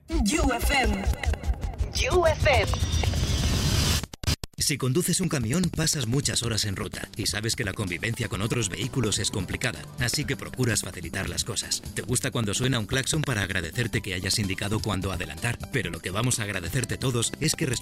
UFM. UFM. Si conduces un camión, pasas muchas horas en ruta y sabes que la convivencia con otros vehículos es complicada, así que procuras facilitar las cosas. Te gusta cuando suena un claxon para agradecerte que hayas indicado cuándo adelantar, pero lo que vamos a agradecerte todos es que